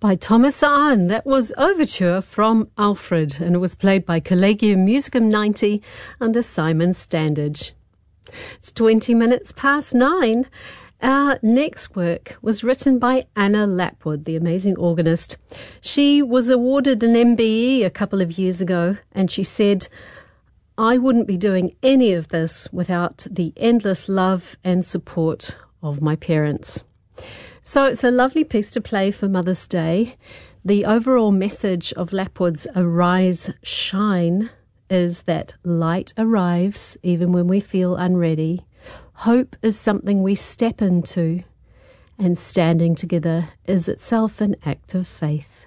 by Thomas Ahn. That was Overture from Alfred, and it was played by Collegium Musicum 90 under Simon Standage. It's 20 minutes past 9. Our next work was written by Anna Lapwood, the amazing organist. She was awarded an MBE a couple of years ago, and she said, "I wouldn't be doing any of this without the endless love and support of my parents." So it's a lovely piece to play for Mother's Day. The overall message of Lapwood's Arise, Shine is that light arrives even when we feel unready. Hope is something we step into, and standing together is itself an act of faith.